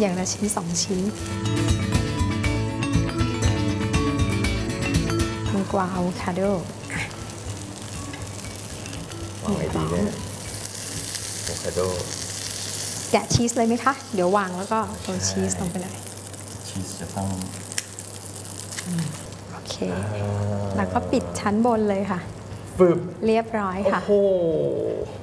อย่างละชิ้น2 ชิ้นแตงกวาอะโวคาโดวางไอดีเนี่ยอะโวคาโดแกะชีสเลยไหมคะ เดี๋ยววางแล้วก็โรยชีสลงไปเลยชีสจะต้องโอเค แล้วก็ปิดชั้นบนเลยค่ะฟึบเรียบร้อยค่ะโอ้โห